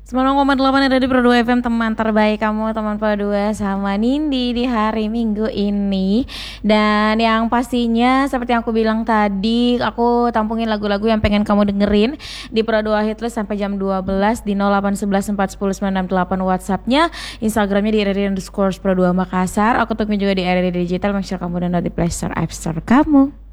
9,8 ada di Pro 2 FM, teman terbaik kamu, teman Pro 2 sama Nindi di hari Minggu ini. Dan yang pastinya seperti yang aku bilang tadi, aku tampungin lagu-lagu yang pengen kamu dengerin di Pro 2 Hitlist sampai jam 12 di 0811 410 968 WhatsAppnya, Instagramnya di RRD_Pro 2 Makassar. Aku tunggu juga di RRD Digital. Make sure kamu download di Play Store, App Store kamu.